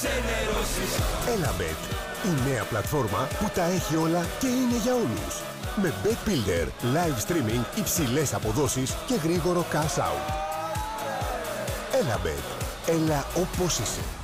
ξενερώσεις. Elabet, η νέα πλατφόρμα που τα έχει όλα και είναι για όλους. Με Bet Builder, live streaming, υψηλές αποδόσεις και γρήγορο cash out. Elabet, έλα όπως είσαι.